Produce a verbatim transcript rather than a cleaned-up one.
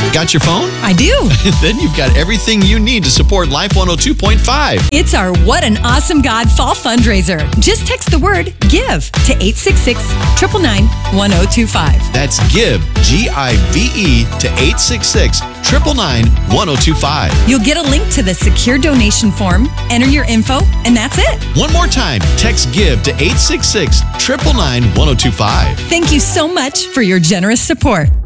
Got your phone? I do. Then you've got everything you need to support Life one oh two point five. It's our What an Awesome God Fall Fundraiser. Just text the word GIVE to eight six six, nine nine nine, one oh two five. That's GIVE, G I V E, to eight six six, nine nine nine, one oh two five. You'll get a link to the secure donation form, enter your info, and that's it. One more time, text GIVE to eight six six, nine nine nine, one oh two five. Thank you so much for your generous support.